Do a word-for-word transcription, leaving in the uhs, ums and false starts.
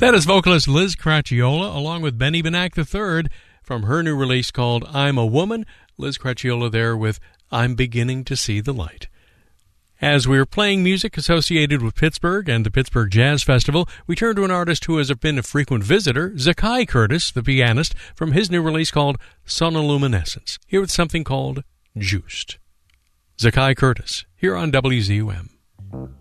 That is vocalist Liz Cracchiola, along with Benny Benack the third, from her new release called I'm a Woman. Liz Cracchiola there with I'm Beginning to See the Light. As we're playing music associated with Pittsburgh and the Pittsburgh Jazz Festival, we turn to an artist who has been a frequent visitor, Zakai Curtis, the pianist, from his new release called Sonoluminescence, here with something called Juiced. Zakai Curtis, here on W Z U M.